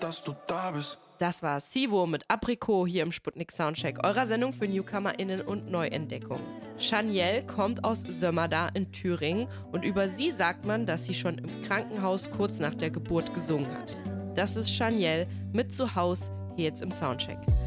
dass du da bist. Das war Sivo mit Aprikot hier im Sputnik Soundcheck, eurer Sendung für NewcomerInnen und Neuentdeckungen. Shanielle kommt aus Sömmerda in Thüringen und über sie sagt man, dass sie schon im Krankenhaus kurz nach der Geburt gesungen hat. Das ist Shanielle mit Zuhaus hier jetzt im Soundcheck.